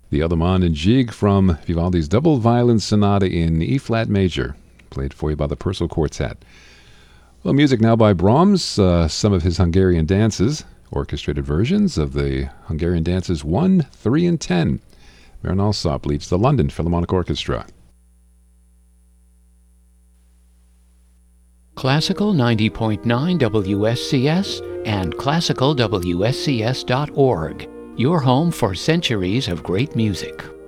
The Allemande and Gigue from Vivaldi's Double Violin Sonata in E-flat major, played for you by the Purcell Quartet. Well, music now by Brahms, some of his Hungarian dances, orchestrated versions of the Hungarian dances 1, 3, and 10. Marin Alsop leads the London Philharmonic Orchestra. Classical 90.9 WSCS and classicalwscs.org, your home for centuries of great music.